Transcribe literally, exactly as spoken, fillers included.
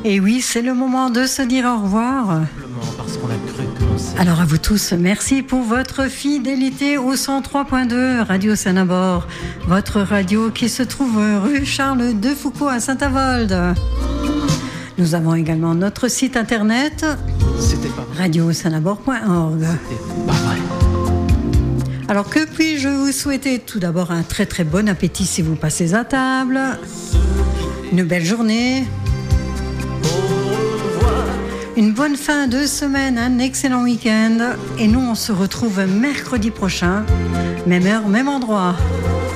Et oui, c'est le moment de se dire au revoir. Parce qu'on a cru que l'on sait. Alors à vous tous, merci pour votre fidélité au cent trois point deux Radio Saint-Nabord, votre radio qui se trouve rue Charles de Foucault à Saint-Avold. Nous avons également notre site internet radio saint nabord point org. C'était pas vrai. Alors que puis-je vous souhaiter? Tout d'abord un très très bon appétit si vous passez à table, une belle journée, une bonne fin de semaine, un excellent week-end. Et nous, on se retrouve mercredi prochain, même heure, même endroit.